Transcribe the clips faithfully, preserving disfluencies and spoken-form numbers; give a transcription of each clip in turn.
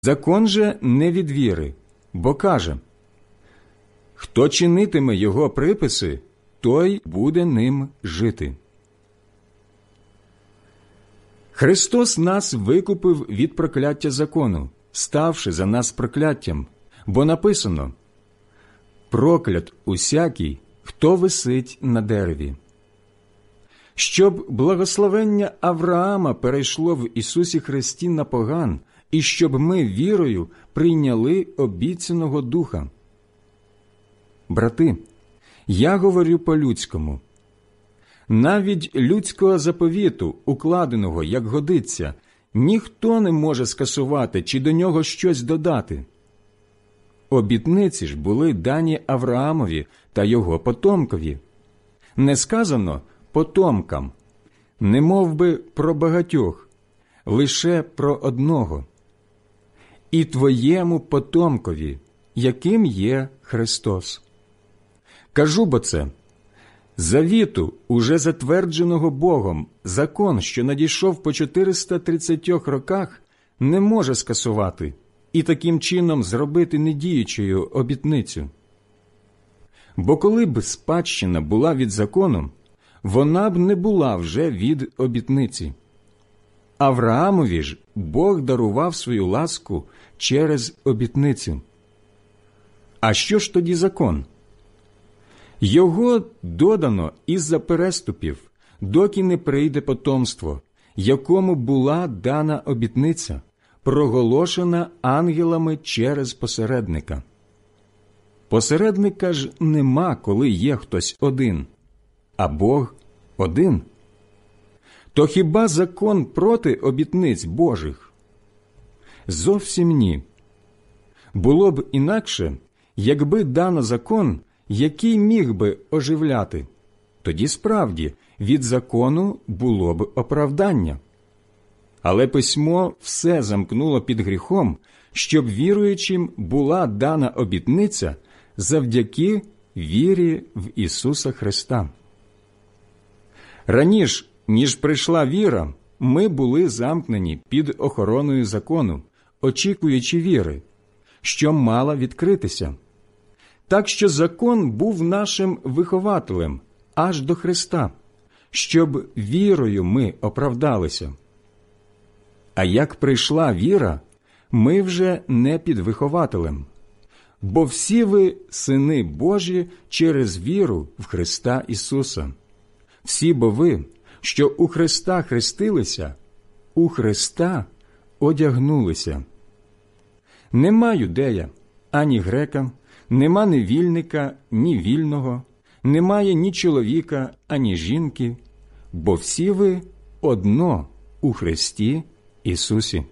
Закон же не від віри, бо каже: хто чинитиме його приписи, той буде ним жити. Христос нас викупив від прокляття закону, ставши за нас прокляттям, бо написано: проклят усякий, хто висить на дереві. Щоб благословення Авраама перейшло в Ісусі Христі на поган, і щоб ми вірою прийняли обіцяного Духа. Брати, я говорю по-людському. Навіть людського заповіту, укладеного, як годиться, ніхто не може скасувати чи до нього щось додати. Обітниці ж були дані Авраамові та його потомкові. Не сказано потомкам, не мов би про багатьох, лише про одного. І твоєму потомкові, яким є Христос. Кажу бо це: завіту, уже затвердженого Богом, закон, що надійшов по чотириста тридцятьох роках, не може скасувати і таким чином зробити недіючою обітницю. Бо коли б спадщина була від закону, вона б не була вже від обітниці. Авраамові ж Бог дарував свою ласку через обітницю. А що ж тоді закон? Його додано із-за переступів, доки не прийде потомство, якому була дана обітниця, проголошена ангелами через посередника. Посередника ж нема, коли є хтось один, а Бог один. То хіба закон проти обітниць Божих? Зовсім ні. Було б інакше, якби дано закон, який міг би оживляти. Тоді справді від закону було б оправдання. Але письмо все замкнуло під гріхом, щоб віруючим була дана обітниця завдяки вірі в Ісуса Христа. Раніше, ніж прийшла віра, ми були замкнені під охороною закону, очікуючи віри, що мала відкритися. Так що закон був нашим вихователем аж до Христа, щоб вірою ми оправдалися. А як прийшла віра, ми вже не під вихователем, бо всі ви сини Божі через віру в Христа Ісуса. Всі бо ви, що у Христа хрестилися, у Христа одягнулися. Нема юдея, ані грека, нема невільника, ні вільного, немає ні чоловіка, ані жінки, бо всі ви одно у Христі Ісусі.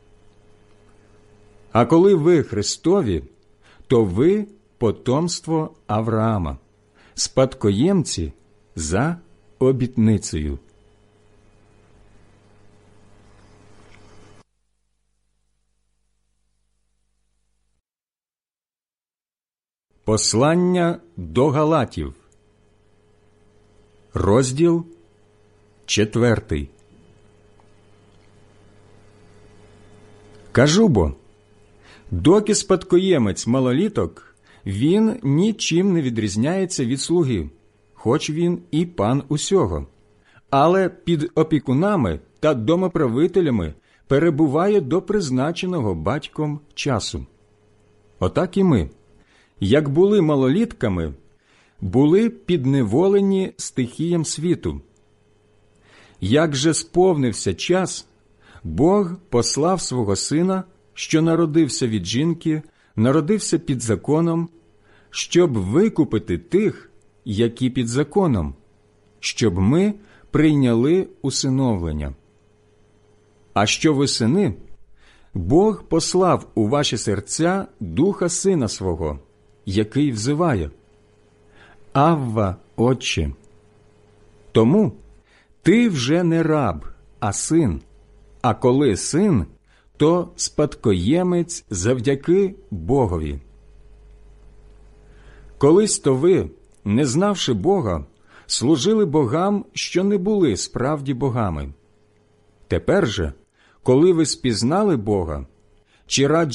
А коли ви Христові, то ви потомство Авраама, спадкоємці за обітницею. Послання до Галатів, розділ четвертий. Кажу бо, доки спадкоємець малоліток, він нічим не відрізняється від слуги, хоч він і пан усього, але під опікунами та домоправителями перебуває до призначеного батьком часу. Отак і ми, як були малолітками, були підневолені стихіям світу. Як же сповнився час, Бог послав свого Сина, що народився від жінки, народився під законом, щоб викупити тих, які під законом, щоб ми прийняли усиновлення. А що ви сини, Бог послав у ваші серця Духа Сина Свого, який взиває: «Авва, Отче». Тому ти вже не раб, а син, а коли син, то спадкоємець завдяки Богові. Колись то ви, не знавши Бога, служили богам, що не були справді богами. Тепер же, коли ви спізнали Бога, чи радше